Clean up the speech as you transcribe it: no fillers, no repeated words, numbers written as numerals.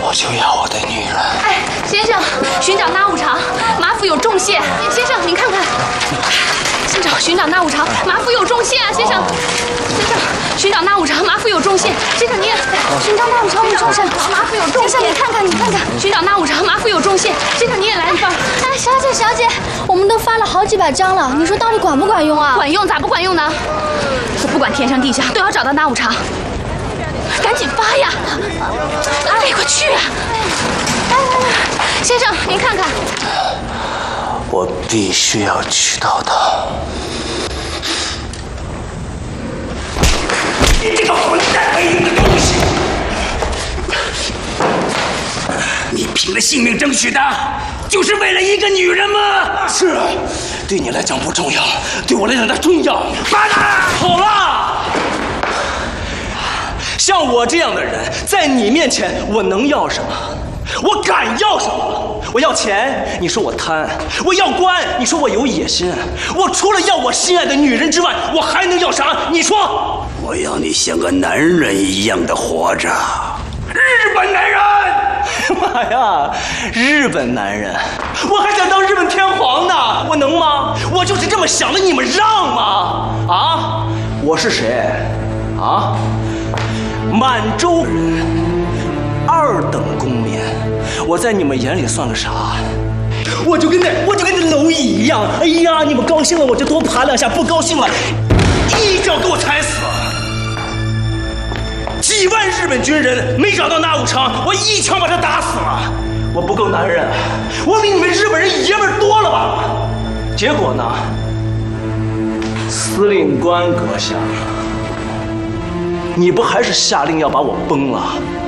我就要我的女人。 哎，先生，寻找纳武长，马府有重谢。先生，您看看。先生，寻找纳武长，马府有重谢啊！先生，寻找纳武长，马府有重谢。先生您，寻找纳武长，先生，马府有重谢。先生，你看看，你看看，寻找纳武长，马府有重谢。先生你也来一份。 哎，小姐，小姐，我们都发了好几百张了，你说到底管不管用啊？ 管用咋不管用呢？我不管天上地下都要找到纳武长，赶紧发呀！哎，快去啊！先生您看看。 我必须要去到他。 你这个混蛋没用的东西！你拼了性命争取的，就是为了一个女人吗？ 是啊，对你来讲不重要，对我来讲它重要。 发达！ 好了，像我这样的人，在你面前，我能要什么？我敢要什么？我要钱，你说我贪；我要官，你说我有野心。我除了要我心爱的女人之外，我还能要啥？你说？ 我要你像个男人一样的活着。日本男人！ 妈呀，日本男人！我还想当日本天皇呢，我能吗？我就是这么想的，你们让吗？啊？我是谁？啊？满洲人，二等公民，我在你们眼里算个啥？我就跟那蝼蚁一样，哎呀，你们高兴了我就多爬两下，不高兴了，一脚给我踩死。几万日本军人没找到纳武长，我一枪把他打死了。我不够男人，我比你们日本人爷们多了吧？结果呢？司令官阁下，你不还是下令要把我崩了？